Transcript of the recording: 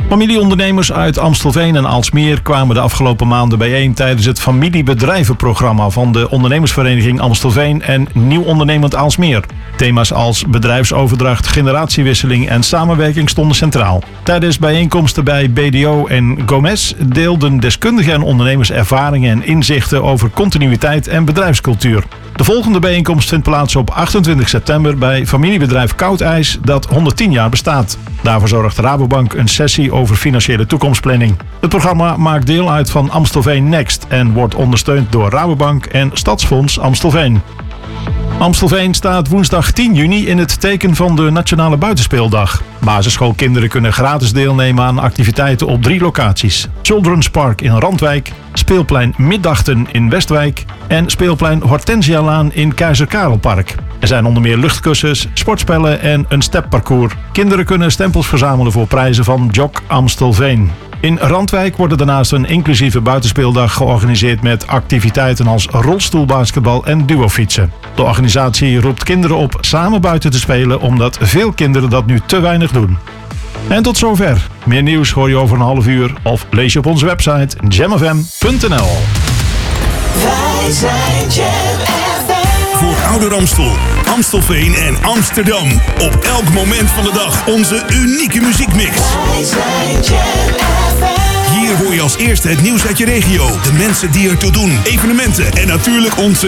Familieondernemers uit Amstelveen en Aalsmeer kwamen de afgelopen maanden bijeen tijdens het familiebedrijvenprogramma van de ondernemersvereniging Amstelveen en Nieuw Ondernemend Aalsmeer. Thema's als bedrijfsoverdracht, generatiewisseling en samenwerking stonden centraal. Tijdens bijeenkomsten bij BDO en Gomez deelden deskundigen en ondernemers ervaringen en inzichten over continuïteit en bedrijfscultuur. De volgende bijeenkomst vindt plaats op 28 september bij familiebedrijf Koudijs dat 110 jaar bestaat. Daarvoor zorgt Rabobank een sessie over financiële toekomstplanning. Het programma maakt deel uit van Amstelveen Next en wordt ondersteund door Rabobank en Stadsfonds Amstelveen. Amstelveen staat woensdag 10 juni in het teken van de Nationale Buitenspeeldag. Basisschoolkinderen kunnen gratis deelnemen aan activiteiten op 3 locaties. Children's Park in Randwijk, Speelplein Middachten in Westwijk en Speelplein Hortensialaan in Keizer Karelpark. Er zijn onder meer luchtkussens, sportspellen en een stepparcours. Kinderen kunnen stempels verzamelen voor prijzen van Jok Amstelveen. In Randwijk wordt daarnaast een inclusieve buitenspeeldag georganiseerd met activiteiten als rolstoelbasketbal en duofietsen. De organisatie roept kinderen op samen buiten te spelen omdat veel kinderen dat nu te weinig doen. En tot zover. Meer nieuws hoor je over een half uur of lees je op onze website jamfm.nl. Wij zijn Jam FM. Voor Ouder Amstel, Amstelveen en Amsterdam. Op elk moment van de dag onze unieke muziekmix. Wij zijn Jam FM. Hier hoor je als eerste het nieuws uit je regio, de mensen die ertoe doen, evenementen en natuurlijk onze